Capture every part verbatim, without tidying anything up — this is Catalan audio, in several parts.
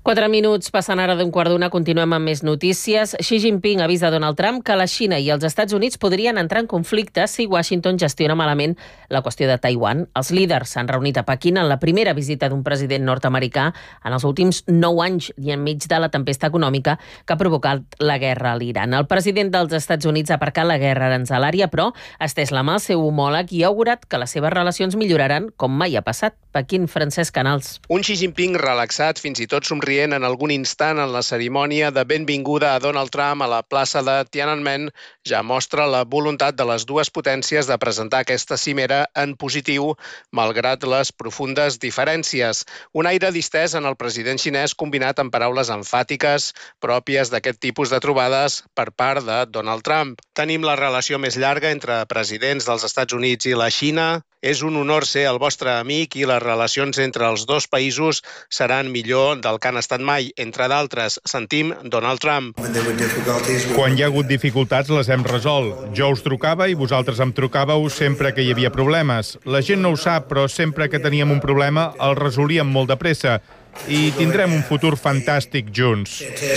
Quatre minuts passant ara d'un quart d'una, continuem amb més notícies. Xi Jinping avisa Donald Trump que la Xina i els Estats Units podrien entrar en conflicte si Washington gestiona malament la qüestió de Taiwan. Els líders s'han reunit a Pequín en la primera visita d'un president nord-americà en els últims nou anys i enmig de la tempesta econòmica que ha provocat la guerra a l'Iran. El president dels Estats Units ha aparcat la guerra aranzelària, però ha estès la mà al seu homòleg i ha augurat que les seves relacions milloraran com mai ha passat. Pequín, Francesc Canals. Un Xi Jinping relaxat, fins i tot somrient en algun instant en la cerimònia de benvinguda a Donald Trump a la plaça de Tiananmen, ja mostra la voluntat de les dues potències de presentar aquesta cimera en positiu, malgrat les profundes diferències. Un aire distès en el president xinès combinat amb paraules emfàtiques pròpies d'aquest tipus de trobades per part de Donald Trump. Tenim la relació més llarga entre presidents dels Estats Units i la Xina. És un honor ser el vostre amic i les relacions entre els dos països seran millor del que han estat mai. Entre d'altres, sentim Donald Trump. Quan hi ha hagut dificultats les hem resolt. Jo us trucava i vosaltres em trucàveu sempre que hi havia problemes. La gent no ho sap, però sempre que teníem un problema el resolíem molt de pressa i tindrem un futur fantàstic junts.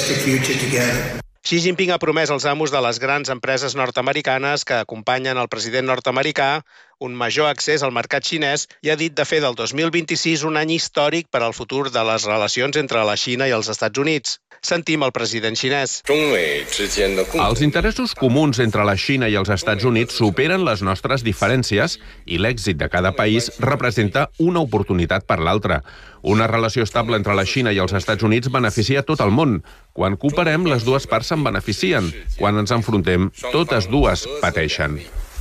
Xi Jinping ha promès als amos de les grans empreses nord-americanes que acompanyen el president nord-americà un major accés al mercat xinès i ha dit de fer del dos mil vint-i-sis un any històric per al futur de les relacions entre la Xina i els Estats Units. Sentim el president xinès. Els interessos comuns entre la Xina i els Estats Units superen les nostres diferències i l'èxit de cada país representa una oportunitat per l'altre. Una relació estable entre la Xina i els Estats Units beneficia tot el món. Quan cooperem, les dues parts se'n beneficien. Quan ens enfrontem, totes dues pateixen.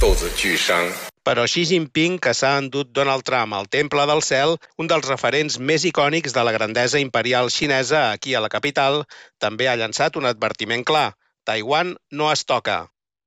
Però Xi Jinping, que s'ha endut Donald Trump al Temple del Cel, un dels referents més icònics de la grandesa imperial xinesa aquí a la capital, també ha llançat un advertiment clar. Taiwan no es toca.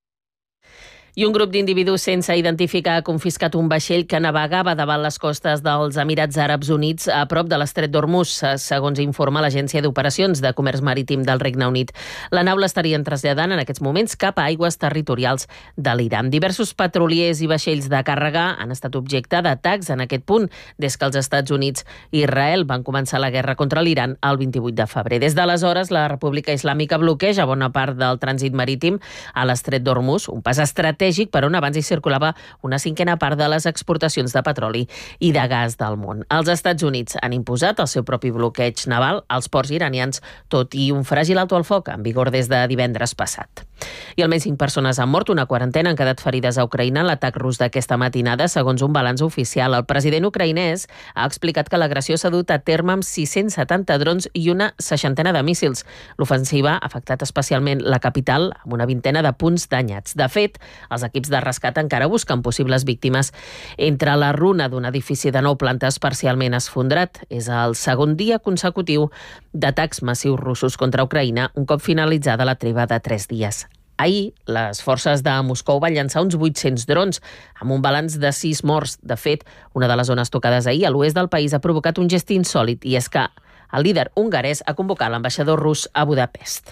I un grup d'individus sense identificar ha confiscat un vaixell que navegava davant les costes dels Emirats Àrabs Units a prop de l'Estret d'Hormuz, segons informa l'Agència d'Operacions de Comerç Marítim del Regne Unit. La nau l'estarien traslladant en aquests moments cap a aigües territorials de l'Iran. Diversos petroliers i vaixells de càrrega han estat objecte d'atacs en aquest punt des que els Estats Units i Israel van començar la guerra contra l'Iran el vint-i-vuit de febrer. Des d'aleshores, la República Islàmica bloqueja bona part del trànsit marítim a l'Estret d'Hormuz, un pas estratègic per on abans hi circulava una cinquena part de les exportacions de petroli i de gas del món. Els Estats Units han imposat el seu propi bloqueig naval als ports iranians, tot i un fràgil alto al foc en vigor des de divendres passat. I almenys cinc persones han mort, una quarantena han quedat ferides a Ucraïna en l'atac rus d'aquesta matinada, segons un balanç oficial. El president ucraïnès ha explicat que l'agressió s'ha dut a terme amb sis-cents setanta drons i una seixantena de míssils. L'ofensiva ha afectat especialment la capital, amb una vintena de punts danyats. De fet, els equips de rescat encara busquen possibles víctimes entre la runa d'un edifici de nou plantes parcialment esfondrat. És el segon dia consecutiu d'atacs massius russos contra Ucraïna, un cop finalitzada la treva de tres dies. Ahir, les forces de Moscou van llançar uns vuit-cents drons, amb un balanç de sis morts. De fet, una de les zones tocades ahir a l'oest del país ha provocat un gest insòlit, i és que el líder hongarès ha convocat l'ambaixador rus a Budapest.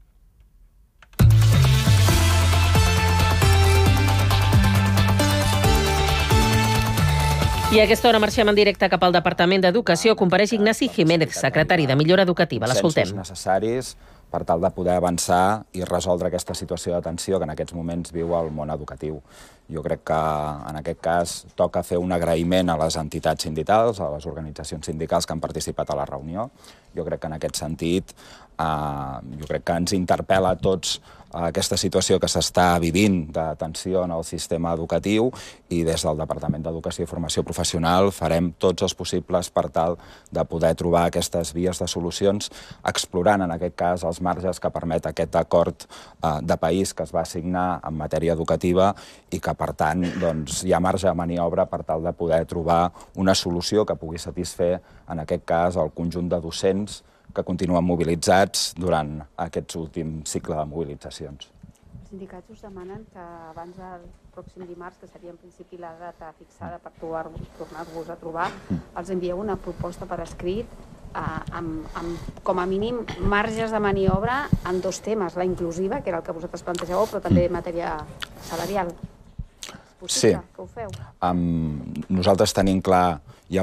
I a aquesta hora marxem en directe cap al Departament d'Educació. Compareix Ignasi Jiménez, secretari de Millora Educativa. L'escoltem. Necessaris per tal de poder avançar i resoldre aquesta situació de tensió que en aquests moments viu el món educatiu. Jo crec que en aquest cas toca fer un agraïment a les entitats sindicals, a les organitzacions sindicals que han participat a la reunió. Jo crec que en aquest sentit, eh, jo crec que ens interpel·la a tots aquesta situació que s'està vivint de tensió en el sistema educatiu, i des del Departament d'Educació i Formació Professional farem tots els possibles per tal de poder trobar aquestes vies de solucions, explorant en aquest cas els marges que permet aquest acord eh, de país que es va signar en matèria educativa i que, per tant, doncs, hi ha marge de maniobra per tal de poder trobar una solució que pugui satisfer, en aquest cas, el conjunt de docents que continuen mobilitzats durant aquest últim cicle de mobilitzacions. Els sindicats us demanen que abans del pròxim dimarts, que seria en principi la data fixada per tornar-vos a trobar, els envieu una proposta per escrit eh, amb, amb, com a mínim, marges de maniobra en dos temes, la inclusiva, que era el que vosaltres plantejàveu, però també matèria salarial. És possible que ho feu? Sí. Um, nosaltres tenim clar